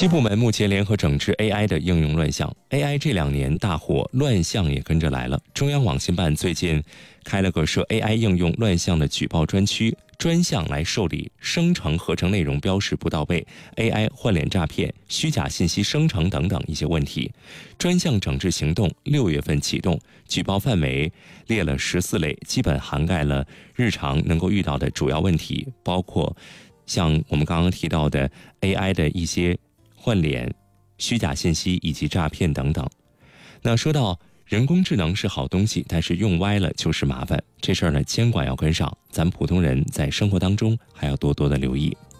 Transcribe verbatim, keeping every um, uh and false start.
七部门目前联合整治 A I 的应用乱象。A I 这两年大火，乱象也跟着来了。中央网信办最近开了个涉 A I 应用乱象的举报专区，专项来受理生成合成内容标识不到位、A I 换脸诈骗、虚假信息生成等等一些问题。专项整治行动六月份启动，举报范围列了十四类，基本涵盖了日常能够遇到的主要问题，包括像我们刚刚提到的 A I 的一些换脸、虚假信息以及诈骗等等。那说到人工智能是好东西，但是用歪了就是麻烦，这事儿呢监管要跟上，咱们普通人在生活当中还要多多的留意。